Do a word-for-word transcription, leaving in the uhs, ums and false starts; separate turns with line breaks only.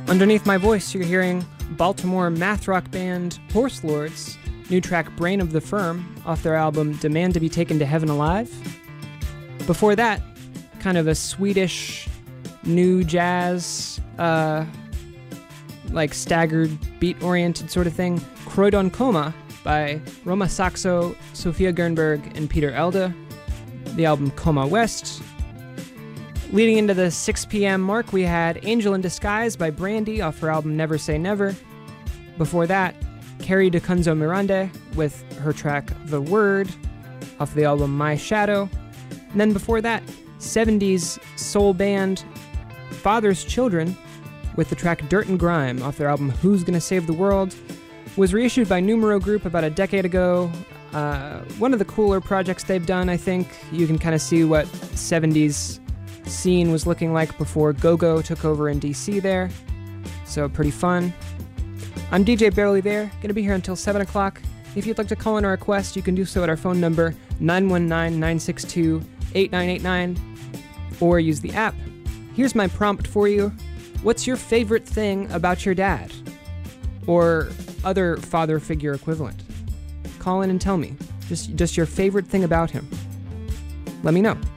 Underneath my voice, you're hearing Baltimore math rock band Horse Lords, new track Brain of the Firm off their album Demand to be Taken to Heaven Alive. Before that, kind of a Swedish new jazz, uh, like staggered beat-oriented sort of thing, Croydon Coma by Roma Saxo, Sofia Gernberg, and Peter Elde, the album Coma West. Leading into the six p.m. mark, we had Angel in Disguise by Brandy off her album Never Say Never. Before that, Carrie DeCunzo Miranda with her track The Word off the album My Shadow. And then before that, seventies soul band Father's Children with the track Dirt and Grime off their album Who's Gonna Save the World. Was reissued by Numero Group about a decade ago. Uh, one of the cooler projects they've done, I think. You can kind of see what seventies scene was looking like before Go-Go took over in D C there. So pretty fun. I'm D J Barely There, gonna be here until seven o'clock. If you'd like to call in a request, you can do so at our phone number nine one nine, nine six two, eight nine eight nine or use the app. Here's my prompt for you. What's your favorite thing about your dad? Or other father figure equivalent? Call in and tell me. Just, just your favorite thing about him. Let me know.